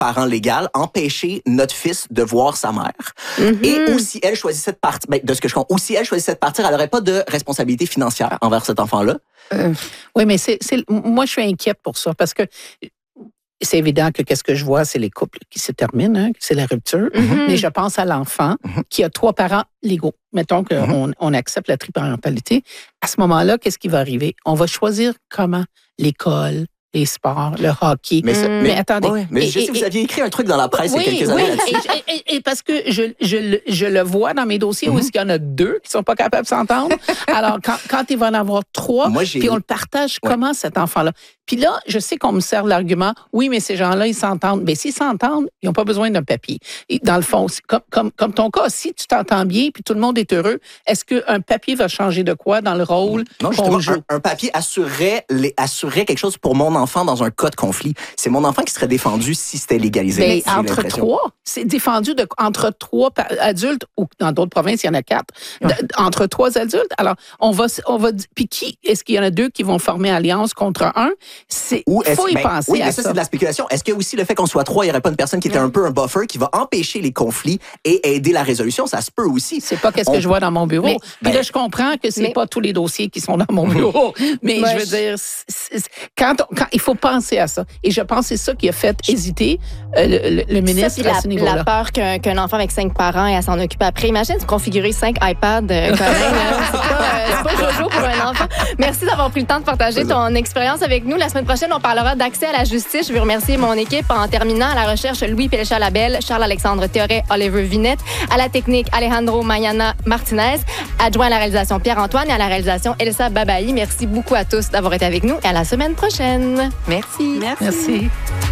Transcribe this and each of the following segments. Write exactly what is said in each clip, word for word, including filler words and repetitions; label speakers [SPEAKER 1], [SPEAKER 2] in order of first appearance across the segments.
[SPEAKER 1] parent légal, empêcher notre fils de voir sa mère. Mm-hmm. Et aussi, elle choisissait de partir, ben, de ce que je comprends, aussi, elle choisissait de partir, elle n'aurait pas de responsabilité financière envers cet enfant-là.
[SPEAKER 2] Euh, oui, mais c'est, c'est, moi, je suis inquiète pour ça parce que c'est évident que qu'est-ce que je vois, c'est les couples qui se terminent, hein, c'est la rupture. Mm-hmm. Mais je pense à l'enfant mm-hmm. qui a trois parents légaux. Mettons qu'on mm-hmm. on accepte la triparentalité. À ce moment-là, qu'est-ce qui va arriver? On va choisir comment l'école, les sports, le hockey.
[SPEAKER 1] Mais, ça,
[SPEAKER 2] mais,
[SPEAKER 1] mais
[SPEAKER 2] attendez.
[SPEAKER 1] Oui, mais et, je sais que vous aviez écrit un truc dans la presse
[SPEAKER 2] oui,
[SPEAKER 1] il y a quelques
[SPEAKER 2] oui,
[SPEAKER 1] années là-dessus.
[SPEAKER 2] Et, et, et parce que je, je, je le vois dans mes dossiers mm-hmm. où il y en a deux qui ne sont pas capables de s'entendre. Alors, quand, quand il va en avoir trois, Moi, puis on le partage, ouais. comment cet enfant-là? Puis là, je sais qu'on me sert l'argument, oui, mais ces gens-là, ils s'entendent. Mais s'ils s'entendent, ils n'ont pas besoin d'un papier. Et dans le fond, comme, comme, comme ton cas, si tu t'entends bien puis tout le monde est heureux, est-ce qu'un papier va changer de quoi dans le rôle
[SPEAKER 1] Non, justement, un, un papier assurerait, les, assurerait quelque chose pour mon enfant dans un cas de conflit. C'est mon enfant qui serait défendu si c'était légalisé.
[SPEAKER 2] Mais entre trois, c'est défendu de, entre trois adultes, ou dans d'autres provinces, il y en a quatre, ouais. de, entre trois adultes. Alors, on va... On va puis qui, est-ce qu'il y en a deux qui vont former alliance contre un? C'est,
[SPEAKER 1] Ou
[SPEAKER 2] faut y
[SPEAKER 1] ben,
[SPEAKER 2] penser
[SPEAKER 1] oui,
[SPEAKER 2] à
[SPEAKER 1] mais ça,
[SPEAKER 2] ça.
[SPEAKER 1] c'est de la spéculation. Est-ce que aussi le fait qu'on soit trois, il n'y aurait pas une personne qui était un peu un buffer qui va empêcher les conflits et aider la résolution? Ça se peut aussi.
[SPEAKER 2] C'est pas qu'est-ce on... que je vois dans mon bureau. Mais, Puis ben, là, je comprends que c'est mais... pas tous les dossiers qui sont dans mon bureau. Mais Moi, je veux je... dire, c'est, c'est, quand, on, quand il faut penser à ça. Et je pense que c'est ça qui a fait hésiter euh, le, le, le ministre
[SPEAKER 3] ça,
[SPEAKER 2] à ce niveau-là.
[SPEAKER 3] La peur qu'un, qu'un enfant avec cinq parents et à s'en occuper après. Imagine de configurer cinq iPads euh, quand même. Hein. C'est pas, euh, c'est pas jojo pour un enfant. Merci d'avoir pris le temps de partager ton expérience avec nous. La semaine prochaine, on parlera d'accès à la justice. Je veux remercier mon équipe en terminant à la recherche Louis Pélécha-Labelle, Charles-Alexandre Théoret, Oliver Vinette, à la technique Alejandro Mayana Martinez, adjoint à la réalisation Pierre-Antoine et à la réalisation Elsa Babaï. Merci beaucoup à tous d'avoir été avec nous et à la semaine prochaine. Merci.
[SPEAKER 2] Merci. Merci.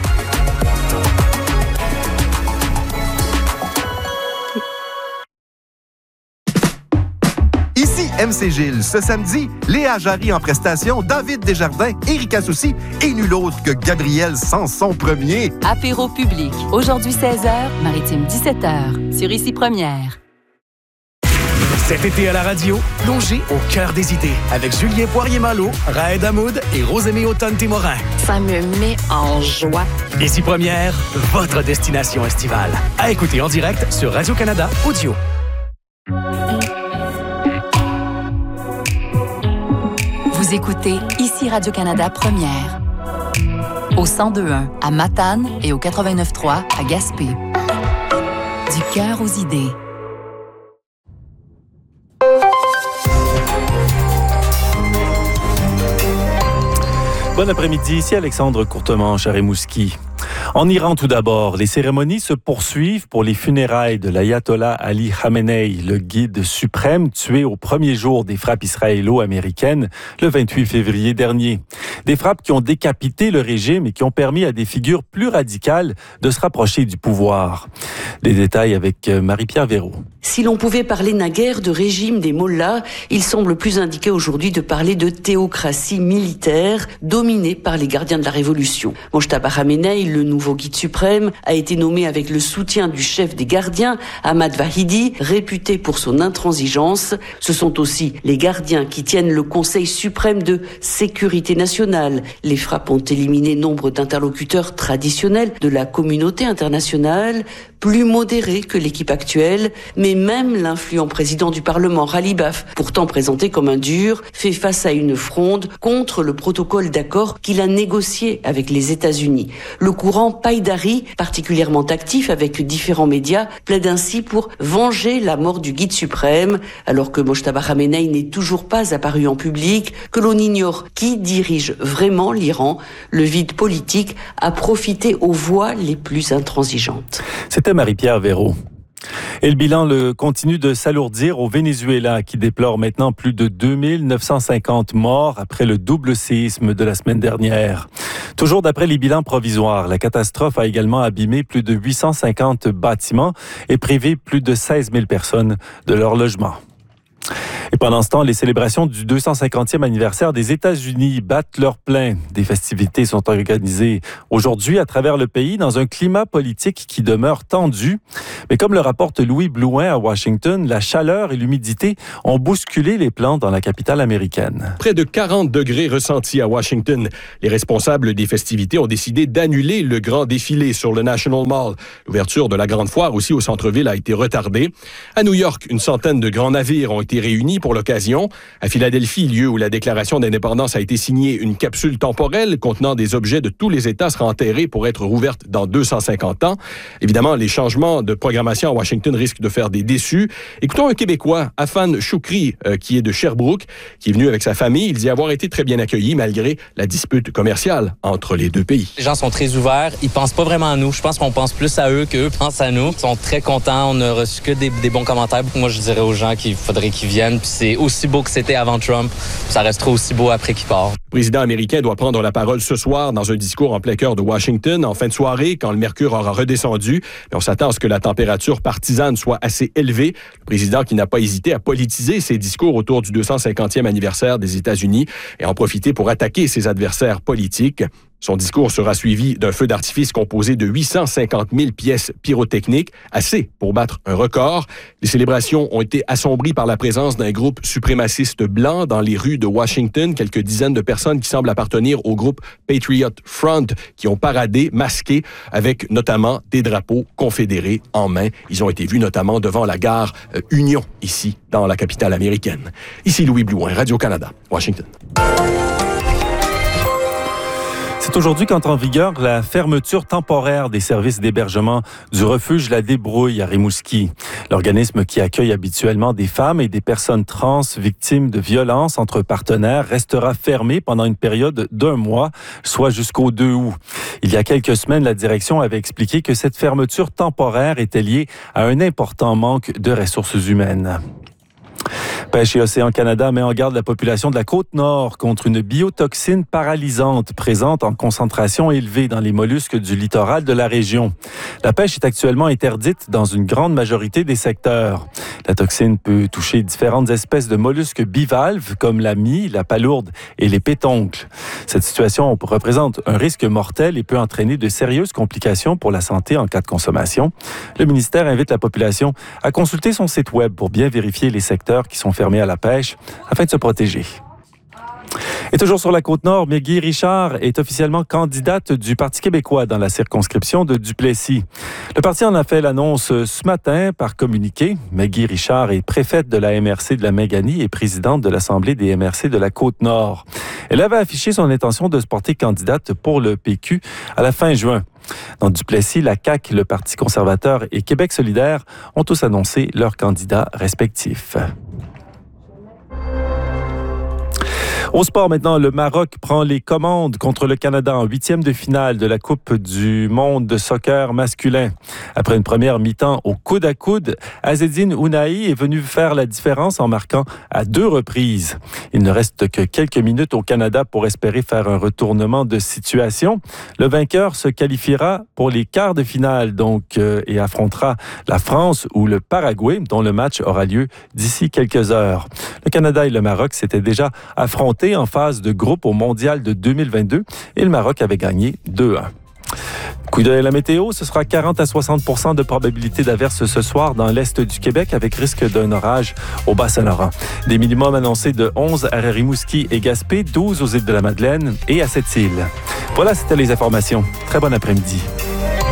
[SPEAKER 4] M C Gilles. Ce samedi, Léa Jarry en prestation, David Desjardins, Éric Assouci et nul autre que Gabriel Sanson premier.
[SPEAKER 5] Apéro public. Aujourd'hui seize heures, Maritime dix-sept heures. Sur Ici Première.
[SPEAKER 6] Cet été à la radio, plongez au cœur des idées avec Julien Poirier-Malo, Raed Hamoud et Rosémée Automne-Témorin.
[SPEAKER 7] Ça me met en joie.
[SPEAKER 6] Ici Première, votre destination estivale. À écouter en direct sur Radio-Canada Audio.
[SPEAKER 5] Vous écoutez Ici Radio-Canada Première. Au cent deux point un à Matane et au quatre-vingt-neuf point trois à Gaspé. Du cœur aux idées.
[SPEAKER 8] Bon après-midi, ici Alexandre Courtemanche à Rimouski. En Iran, tout d'abord, les cérémonies se poursuivent pour les funérailles de l'ayatollah Ali Khamenei, le guide suprême tué au premier jour des frappes israélo-américaines le vingt-huit février dernier. Des frappes qui ont décapité le régime et qui ont permis à des figures plus radicales de se rapprocher du pouvoir. Les détails avec Marie-Pierre Véraud.
[SPEAKER 9] Si l'on pouvait parler naguère de régime des mollahs, il semble plus indiqué aujourd'hui de parler de théocratie militaire dominée par les gardiens de la Révolution. Mojtaba Khamenei, le nouveau guide suprême, a été nommé avec le soutien du chef des gardiens, Ahmad Vahidi, réputé pour son intransigeance. Ce sont aussi les gardiens qui tiennent le Conseil suprême de sécurité nationale. Les frappes ont éliminé nombre d'interlocuteurs traditionnels de la communauté internationale, plus modérés que l'équipe actuelle, mais même l'influent président du Parlement, Ghalibaf, pourtant présenté comme un dur, fait face à une fronde contre le protocole d'accord qu'il a négocié avec les États-Unis. Le courant Païdari, particulièrement actif avec différents médias, plaide ainsi pour venger la mort du guide suprême, alors que Mojtaba Khamenei n'est toujours pas apparu en public, que l'on ignore qui dirige vraiment l'Iran. Le vide politique a profité aux voix les plus intransigeantes.
[SPEAKER 8] C'était Marie-Pierre Véraud. Et le bilan le continue de s'alourdir au Venezuela, qui déplore maintenant plus de deux mille neuf cent cinquante morts après le double séisme de la semaine dernière. Toujours d'après les bilans provisoires, la catastrophe a également abîmé plus de huit cent cinquante bâtiments et privé plus de seize mille personnes de leur logement. Et pendant ce temps, les célébrations du deux cent cinquantième anniversaire des États-Unis battent leur plein. Des festivités sont organisées aujourd'hui à travers le pays dans un climat politique qui demeure tendu. Mais comme le rapporte Louis Blouin à Washington, la chaleur et l'humidité ont bousculé les plans dans la capitale américaine.
[SPEAKER 10] Près de quarante degrés ressentis à Washington. Les responsables des festivités ont décidé d'annuler le grand défilé sur le National Mall. L'ouverture de la grande foire aussi au centre-ville a été retardée. À New York, une centaine de grands navires ont été réunis pour l'occasion. À Philadelphie, lieu où la déclaration d'indépendance a été signée, une capsule temporelle contenant des objets de tous les États sera enterrée pour être rouverte dans deux cent cinquante ans. Évidemment, les changements de programmation à Washington risquent de faire des déçus. Écoutons un Québécois, Afan Choukri, euh, qui est de Sherbrooke, qui est venu avec sa famille. Il dit avoir été très bien accueilli malgré la dispute commerciale entre les deux pays.
[SPEAKER 11] Les gens sont très ouverts. Ils pensent pas vraiment à nous. Je pense qu'on pense plus à eux qu'eux pensent à nous. Ils sont très contents. On n'a reçu que des, des bons commentaires. Moi, je dirais aux gens qu'il faudrait qu'ils viennent. Puis c'est aussi beau que c'était avant Trump. Ça restera aussi beau après qu'il part.
[SPEAKER 10] Le président américain doit prendre la parole ce soir dans un discours en plein cœur de Washington en fin de soirée quand le mercure aura redescendu. Mais on s'attend à ce que la température partisane soit assez élevée. Le président qui n'a pas hésité à politiser ses discours autour du deux cent cinquantième anniversaire des États-Unis et en profiter pour attaquer ses adversaires politiques. Son discours sera suivi d'un feu d'artifice composé de huit cent cinquante mille pièces pyrotechniques, assez pour battre un record. Les célébrations ont été assombries par la présence d'un groupe suprémaciste blanc dans les rues de Washington. Quelques dizaines de personnes qui semblent appartenir au groupe Patriot Front qui ont paradé, masqués, avec notamment des drapeaux confédérés en main. Ils ont été vus notamment devant la gare Union, ici, dans la capitale américaine. Ici Louis Blouin, Radio-Canada, Washington.
[SPEAKER 8] C'est aujourd'hui qu'entre en vigueur la fermeture temporaire des services d'hébergement du refuge La Débrouille à Rimouski. L'organisme qui accueille habituellement des femmes et des personnes trans victimes de violences entre partenaires restera fermé pendant une période d'un mois, soit jusqu'au deux août. Il y a quelques semaines, la direction avait expliqué que cette fermeture temporaire était liée à un important manque de ressources humaines. Pêche et Océan Canada met en garde la population de la Côte-Nord contre une biotoxine paralysante présente en concentration élevée dans les mollusques du littoral de la région. La pêche est actuellement interdite dans une grande majorité des secteurs. La toxine peut toucher différentes espèces de mollusques bivalves comme la mie, la palourde et les pétoncles. Cette situation représente un risque mortel et peut entraîner de sérieuses complications pour la santé en cas de consommation. Le ministère invite la population à consulter son site web pour bien vérifier les secteurs qui sont fermés à la pêche afin de se protéger. Et toujours sur la Côte-Nord, Meggy Richard est officiellement candidate du Parti québécois dans la circonscription de Duplessis. Le parti en a fait l'annonce ce matin par communiqué. Meggy Richard est préfète de la M R C de la Méganie et présidente de l'Assemblée des M R C de la Côte-Nord. Elle avait affiché son intention de se porter candidate pour le P Q à la fin juin. Dans Duplessis, la C A Q, le Parti conservateur et Québec solidaire ont tous annoncé leurs candidats respectifs. Au sport maintenant, le Maroc prend les commandes contre le Canada en huitième de finale de la Coupe du monde de soccer masculin. Après une première mi-temps au coude à coude, Azzedine Ounahi est venu faire la différence en marquant à deux reprises. Il ne reste que quelques minutes au Canada pour espérer faire un retournement de situation. Le vainqueur se qualifiera pour les quarts de finale donc euh, et affrontera la France ou le Paraguay, dont le match aura lieu d'ici quelques heures. Le Canada et le Maroc s'étaient déjà affrontés en phase de groupe au Mondial de deux mille vingt-deux et le Maroc avait gagné deux à un. Coup d'œil à la météo, ce sera quarante à soixante pour cent de probabilité d'averse ce soir dans l'est du Québec avec risque d'un orage au Bas-Saint-Laurent. Des minimums annoncés de onze à Rimouski et Gaspé, douze aux îles de la Madeleine et à Sept-Îles. Voilà, c'était les informations. Très bon après-midi.